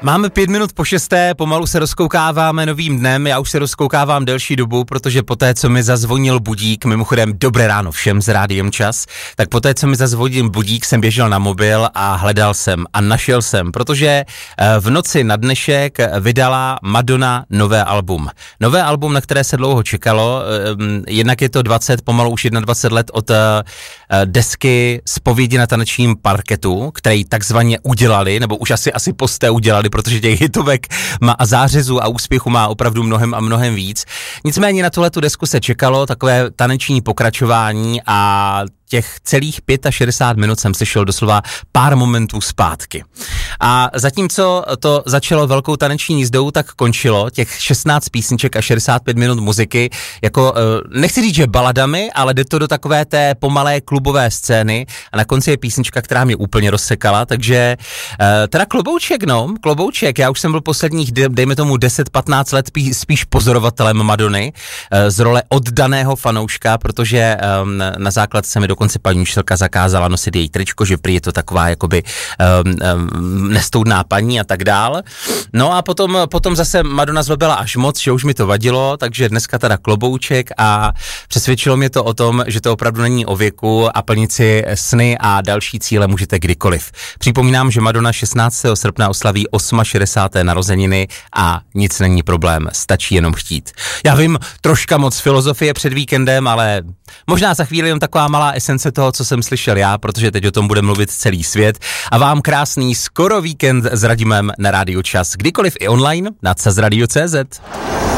Máme 5 minut po 6, pomalu se rozkoukáváme novým dnem, já už se rozkoukávám delší dobu, protože poté, co mi zazvonil budík, mimochodem dobré ráno všem z Rádiem Čas, tak poté, co mi zazvonil budík, jsem běžel na mobil a hledal jsem a našel jsem, protože v noci na dnešek vydala Madonna nové album. Nové album, na které se dlouho čekalo, jednak je to 20, pomalu už 21 let od desky Zpovědi na tanečním parketu, který takzvaně udělali, nebo už asi posté udělali, protože těch hitovek má a zářezů a úspěchu má opravdu mnohem a mnohem víc. Nicméně na tuhletu desku se čekalo, takové taneční pokračování a těch celých 65 minut jsem slyšel doslova pár momentů zpátky. A zatímco to začalo velkou taneční jízdou, tak končilo těch 16 písniček a 65 minut muziky jako, nechci říct, že baladami, ale jde to do takové té pomalé klubové scény a na konci je písnička, která mě úplně rozsekala, takže teda klobouček, já už jsem byl posledních, dejme tomu 10-15 let spíš pozorovatelem Madony z role oddaného fanouška, protože na základce mi dokonce paní učitelka zakázala nosit její tričko, že prý je to taková jakoby nestoudná paní a tak dál. No a potom zase Madonna zlobila až moc, že už mi to vadilo, takže dneska teda klobouček a přesvědčilo mě to o tom, že to opravdu není o věku a plnit si sny a další cíle můžete kdykoliv. Připomínám, že Madonna 16. srpna oslaví 68. narozeniny a nic není problém, stačí jenom chtít. Já vím, troška moc filozofie před víkendem, ale možná za chvíli jen taková malá esence toho, co jsem slyšel já, protože teď o tom bude mluvit celý svět. A vám krásný skoro víkend s Radimem na Rádiu Čas, kdykoliv i online na CZradio.cz.